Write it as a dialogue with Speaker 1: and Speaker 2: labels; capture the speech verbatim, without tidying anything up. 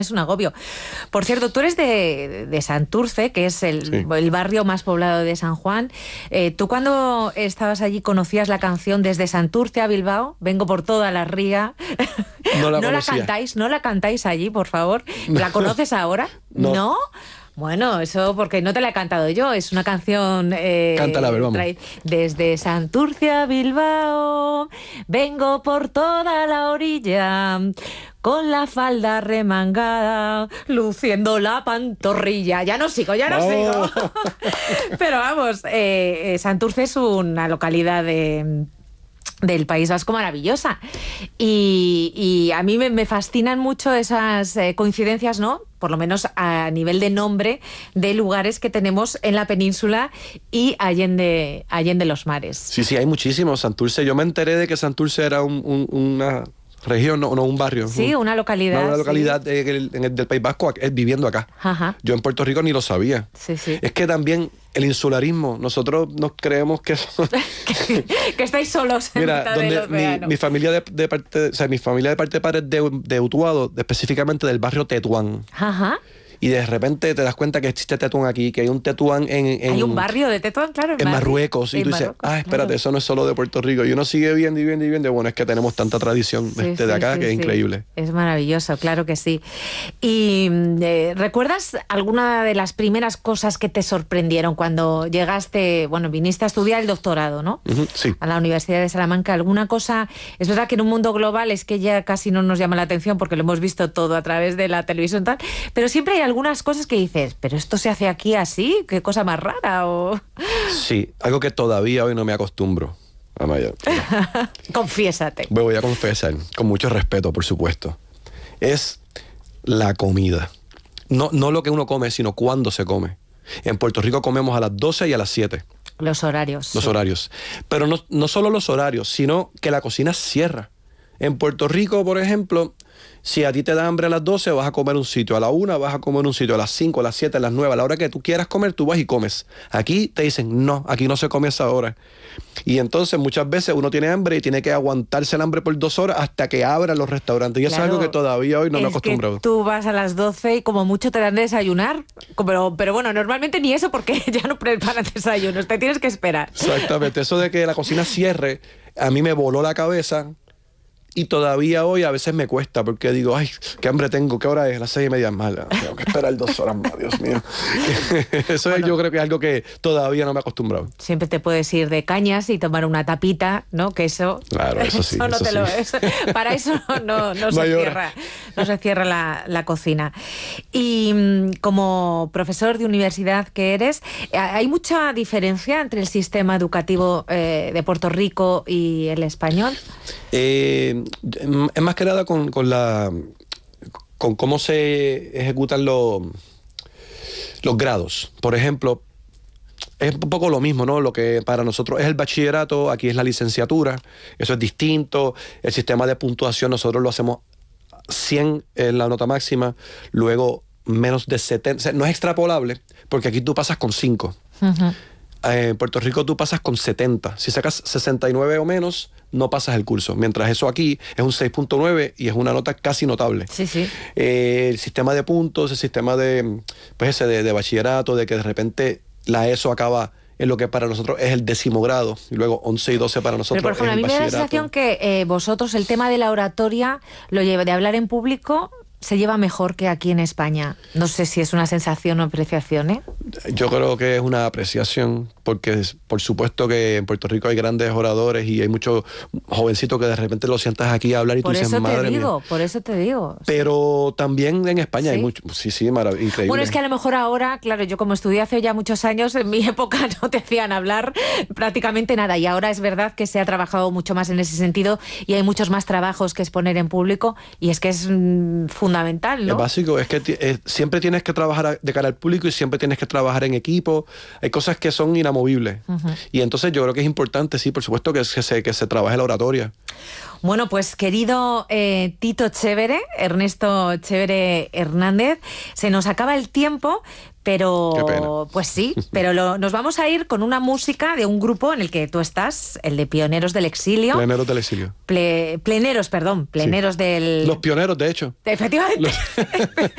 Speaker 1: Es un agobio. Por cierto, tú eres de, de Santurce, que es el, sí. el barrio más poblado de San Juan. Eh, ¿Tú cuando estabas allí conocías la canción Desde Santurce a Bilbao? Vengo por toda la ría.
Speaker 2: No la
Speaker 1: ¿No
Speaker 2: conocía.
Speaker 1: la cantáis? ¿No la cantáis allí, por favor? ¿La conoces ahora?
Speaker 2: No.
Speaker 1: ¿No? Bueno, eso porque no te la he cantado yo, es una canción... Eh,
Speaker 2: Cántala, a ver, vamos.
Speaker 1: Desde Santurce a Bilbao, vengo por toda la orilla, con la falda remangada, luciendo la pantorrilla. Ya no sigo, ya no
Speaker 2: oh.
Speaker 1: sigo. Pero vamos, eh, Santurce es una localidad de... del País Vasco maravillosa. Y, y a mí me, me fascinan mucho esas eh, coincidencias, ¿no? Por lo menos a nivel de nombre de lugares que tenemos en la península y allende, allende los mares.
Speaker 2: Sí, sí, hay muchísimos. Santurce, yo me enteré de que Santurce era un, un, una región, no, no un barrio.
Speaker 1: Sí,
Speaker 2: un,
Speaker 1: una localidad.
Speaker 2: Una localidad
Speaker 1: sí.
Speaker 2: de, de, de, del País Vasco, viviendo acá.
Speaker 1: Ajá.
Speaker 2: Yo en Puerto Rico ni lo sabía.
Speaker 1: Sí, sí.
Speaker 2: Es que también el insularismo, nosotros nos creemos que...
Speaker 1: que, que estáis solos en
Speaker 2: Mira,
Speaker 1: mitad
Speaker 2: donde
Speaker 1: de los
Speaker 2: mi,
Speaker 1: veranos.
Speaker 2: mi familia de, de parte, o sea, mi familia de parte de padres de, de Utuado, específicamente del barrio Tetuán.
Speaker 1: Ajá.
Speaker 2: Y de repente te das cuenta que existe Tetuán aquí, que hay un Tetuán en... en
Speaker 1: hay un barrio de Tetuán, claro.
Speaker 2: En Marruecos. Y
Speaker 1: en
Speaker 2: tú dices,
Speaker 1: Marruecos,
Speaker 2: ah, espérate,
Speaker 1: claro.
Speaker 2: eso no es solo de Puerto Rico. Y uno sigue viendo y viendo y viendo. Bueno, es que tenemos tanta tradición
Speaker 1: Sí,
Speaker 2: este,
Speaker 1: sí,
Speaker 2: de acá
Speaker 1: sí,
Speaker 2: que
Speaker 1: sí.
Speaker 2: es increíble.
Speaker 1: Es maravilloso, claro que sí. ¿Y eh, recuerdas alguna de las primeras cosas que te sorprendieron cuando llegaste, bueno, viniste a estudiar el doctorado, ¿no?
Speaker 2: Uh-huh, sí.
Speaker 1: A la Universidad de Salamanca. ¿Alguna cosa? Es verdad que en un mundo global es que ya casi no nos llama la atención porque lo hemos visto todo a través de la televisión tal, pero siempre hay algunas cosas que dices, pero esto se hace aquí así, qué cosa más rara. O...
Speaker 2: Sí, algo que todavía hoy no me acostumbro. Amaya.
Speaker 1: Confiésate.
Speaker 2: Me voy a confesar, con mucho respeto, por supuesto. Es la comida. No, no lo que uno come, sino cuándo se come. En Puerto Rico comemos a las doce y a las siete.
Speaker 1: Los horarios.
Speaker 2: Los
Speaker 1: sí.
Speaker 2: horarios. Pero no, no solo los horarios, sino que la cocina cierra. En Puerto Rico, por ejemplo, si a ti te da hambre a las doce, vas a comer un sitio. A la una vas a comer un sitio. A las cinco, a las siete, a las nueve. A la hora que tú quieras comer, tú vas y comes. Aquí te dicen, no, aquí no se come a esa hora. Y entonces muchas veces uno tiene hambre y tiene que aguantarse el hambre por dos horas hasta que abran los restaurantes. Y
Speaker 1: Claro,
Speaker 2: eso es algo que todavía hoy no me he acostumbrado.
Speaker 1: Que tú vas a las doce y como mucho te dan de desayunar. Pero, pero bueno, normalmente ni eso porque ya no preparan desayunos. Te tienes que esperar.
Speaker 2: Exactamente. Eso de que la cocina cierre, a mí me voló la cabeza. Y todavía hoy a veces me cuesta porque digo, ay, qué hambre tengo, ¿qué hora es? Las seis y media más. Tengo que esperar dos horas más, Dios mío. Eso bueno, yo creo que es algo que todavía no me he acostumbrado.
Speaker 1: Siempre te puedes ir de cañas y tomar una tapita, ¿no? Que eso...
Speaker 2: Claro, eso sí.
Speaker 1: Eso no
Speaker 2: eso
Speaker 1: te
Speaker 2: sí.
Speaker 1: lo, eso, para eso no, no, no se cierra, no se cierra la, la cocina. Y como profesor de universidad que eres, ¿hay mucha diferencia entre el sistema educativo eh, de Puerto Rico y el español?
Speaker 2: Eh... Es más que nada con, con la con cómo se ejecutan los, los grados. Por ejemplo, es un poco lo mismo, ¿no? Lo que para nosotros es el bachillerato, aquí es la licenciatura. Eso es distinto. El sistema de puntuación nosotros lo hacemos cien en la nota máxima, luego menos de setenta. O sea, no es extrapolable, porque aquí tú pasas con cinco. Uh-huh. En Puerto Rico tú pasas con setenta. Si sacas sesenta y nueve o menos, no pasas el curso. Mientras eso aquí es un seis punto nueve y es una nota casi notable.
Speaker 1: Sí, sí.
Speaker 2: Eh, el sistema de puntos, el sistema de, pues ese de, de bachillerato, de que de repente la ESO acaba en lo que para nosotros es el décimo grado, y luego once y doce para nosotros.
Speaker 1: Pero por ejemplo,
Speaker 2: es el
Speaker 1: a mí me da la sensación que eh, vosotros el tema de la oratoria, lo lleva, de hablar en público, se lleva mejor que aquí en España. No sé si es una sensación o apreciación, ¿eh?
Speaker 2: Yo creo que es una apreciación, porque es, por supuesto que en Puerto Rico hay grandes oradores y hay muchos jovencitos que de repente lo sientas aquí a hablar y
Speaker 1: por
Speaker 2: tú dices,
Speaker 1: eso
Speaker 2: madre
Speaker 1: te digo,
Speaker 2: mía.
Speaker 1: Por eso te digo.
Speaker 2: Pero sí. También en España
Speaker 1: ¿Sí?
Speaker 2: hay mucho. Sí, sí, maravilloso, increíble.
Speaker 1: Bueno, es que a lo mejor ahora, claro, yo como estudié hace ya muchos años, en mi época no te hacían hablar prácticamente nada. Y ahora es verdad que se ha trabajado mucho más en ese sentido y hay muchos más trabajos que exponer en público y es que es mmm, fundamental, ¿no?
Speaker 2: Es básico, es que t- es, siempre tienes que trabajar de cara al público y siempre tienes que trabajar en equipo. Hay cosas que son inamovibles. Uh-huh. Y entonces yo creo que es importante, sí, por supuesto, que, que, se, que se trabaje la oratoria.
Speaker 1: Bueno, pues querido eh, Tito Chévere, Ernesto Chévere Hernández, se nos acaba el tiempo, pero pues sí, pero lo, nos vamos a ir con una música de un grupo en el que tú estás, el de Pioneros del Exilio.
Speaker 2: Pleneros del Exilio.
Speaker 1: Ple, pleneros, perdón, Pleneros sí. del...
Speaker 2: Los pioneros, de hecho.
Speaker 1: Efectivamente. Los...